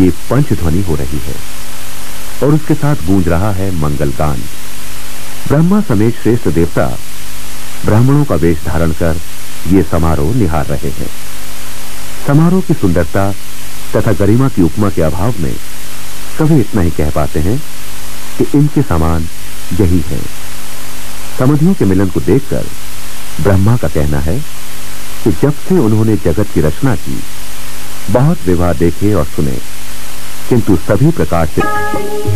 ये पंचध्वनि हो रही है और उसके साथ गूंज रहा है मंगलगान। ब्रह्मा समेत श्रेष्ठ देवता ब्राह्मणों का वेश धारण कर ये समारोह निहार रहे हैं। समारोह की सुंदरता तथा गरिमा की उपमा के अभाव में सभी इतना ही कह पाते हैं कि इनके समान यही है। समधियों के मिलन को देखकर ब्रह्मा का कहना है कि जब से उन्होंने जगत की रचना की, बहुत विवाह देखे और सुने, किंतु सभी प्रकार से